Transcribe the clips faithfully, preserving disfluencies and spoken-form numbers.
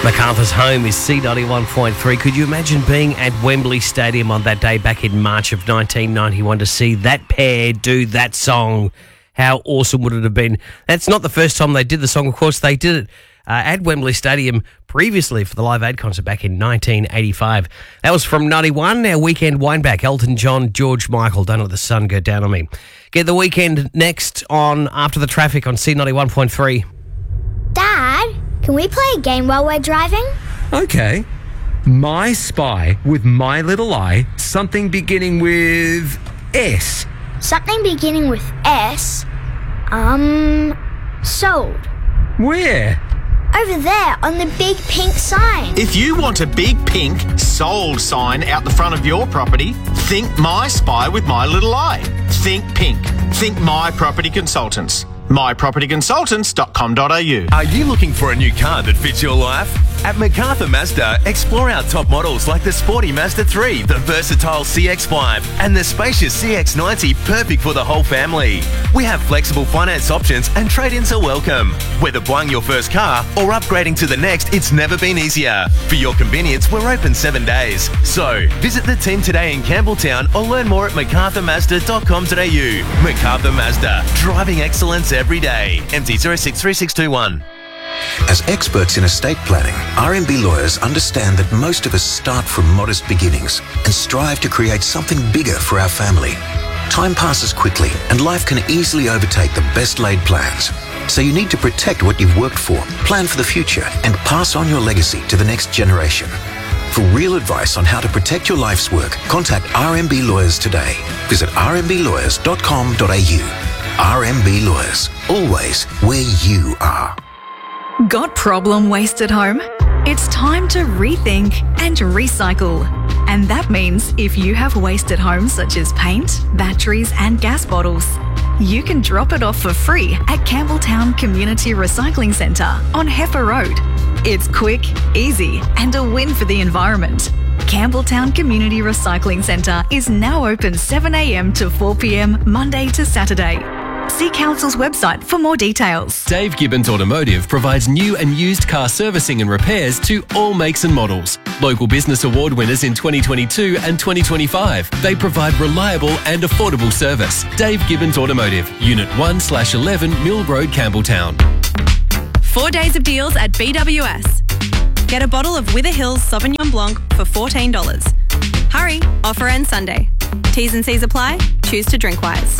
MacArthur's home is C ninety-one point three. Could you imagine being at Wembley Stadium on that day back in March of nineteen ninety-one to see that pair do that song? How awesome would it have been? That's not the first time they did the song. Of course, they did it uh, at Wembley Stadium previously for the Live Aid concert back in nineteen eighty-five. That was from ninety-one. Our weekend wineback, Elton John, George Michael, Don't Let the Sun Go Down on Me. Get the weekend next on After the Traffic on C ninety-one point three. Dad, can we play a game while we're driving? Okay. My Spy with My Little Eye, something beginning with S. Something beginning with S? Um, sold. Where? Over there on the big pink sign. If you want a big pink sold sign out the front of your property, think My Spy with My Little Eye. Think pink. Think My Property Consultants. my property consultants dot com dot a u. Are you looking for a new car that fits your life? At MacArthur Mazda, explore our top models like the sporty Mazda three, the versatile C X five, and the spacious C X ninety, perfect for the whole family. We have flexible finance options and trade-ins are welcome. Whether buying your first car or upgrading to the next, it's never been easier. For your convenience, we're open seven days. So, visit the team today in Campbelltown or learn more at macarthur mazda dot com dot a u. MacArthur Mazda, driving excellence every day. M T zero six three six two one. As experts in estate planning, R M B lawyers understand that most of us start from modest beginnings and strive to create something bigger for our family. Time passes quickly and life can easily overtake the best laid plans. So you need to protect what you've worked for, plan for the future, and pass on your legacy to the next generation. For real advice on how to protect your life's work, contact R M B Lawyers today. Visit r m b lawyers dot com dot a u. R M B Lawyers, always where you are. Got problem waste at home? It's time to rethink and recycle. And that means if you have waste at home such as paint, batteries and gas bottles, you can drop it off for free at Campbelltown Community Recycling Centre on Heifer Road. It's quick, easy and a win for the environment. Campbelltown Community Recycling Centre is now open seven a m to four p m Monday to Saturday. See Council's website for more details. Dave Gibbons Automotive provides new and used car servicing and repairs to all makes and models. Local Business Award winners in twenty twenty-two and twenty twenty-five. They provide reliable and affordable service. Dave Gibbons Automotive, Unit one slash eleven Mill Road, Campbelltown. Four days of deals at B W S. Get a bottle of Wither Hills Sauvignon Blanc for fourteen dollars. Hurry, offer ends Sunday. T's and C's apply. Choose to drink wise.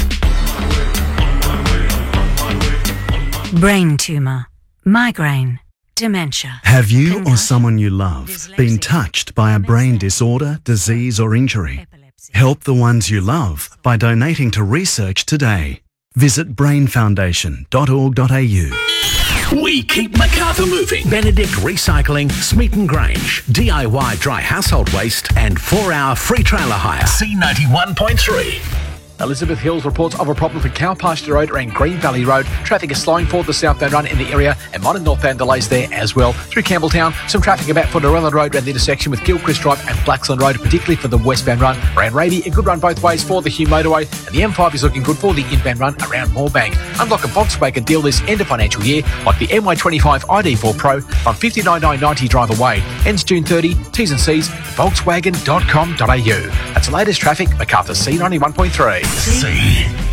Brain tumour, migraine, dementia. Have you or someone you love been touched by a brain disorder, disease or injury? Help the ones you love by donating to research today. Visit brain foundation dot org dot a u. We keep MacArthur moving. Benedict Recycling, Smeaton Grange, D I Y dry household waste and four hour free trailer hire. C ninety-one point three. Elizabeth Hills reports of a problem for Cow Pasture Road and Green Valley Road. Traffic is slowing for the southbound run in the area and minor northbound delays there as well. Through Campbelltown, some traffic about Fordarella Road around the intersection with Gilchrist Drive and Blaxland Road, particularly for the westbound run. Around Rady, a good run both ways for the Hume Motorway, and the M five is looking good for the inbound run around Moorebank. Unlock a Volkswagen deal this end of financial year, like the M Y twenty-five I D four Pro from fifty-nine thousand nine hundred ninety drive away. Ends June thirtieth, T's and C's, volkswagen dot com dot a u. That's the latest traffic, MacArthur C ninety-one point three. C